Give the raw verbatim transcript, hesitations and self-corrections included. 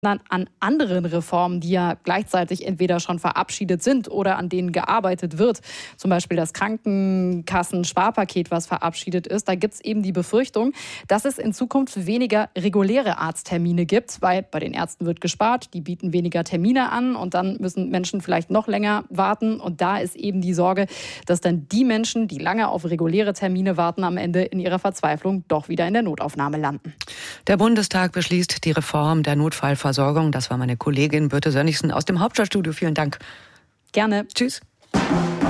an anderen Reformen, die ja gleichzeitig entweder schon verabschiedet sind oder an denen gearbeitet wird. Zum Beispiel das Krankenkassen-Sparpaket, was verabschiedet ist. Da gibt es eben die Befürchtung, dass es in Zukunft weniger reguläre Arzttermine gibt, weil bei den Ärzten wird gespart, die bieten weniger Termine an und dann müssen Menschen vielleicht noch länger warten. Und da ist eben die Sorge, dass dann die Menschen, die lange auf reguläre Termine warten, am Ende in ihrer Verzweiflung doch wieder in der Notaufnahme landen. Der Bundestag beschließt die Reform der Notfallversorgung. Das war meine Kollegin Birte Sönnigsen aus dem Hauptstadtstudio. Vielen Dank. Gerne. Tschüss.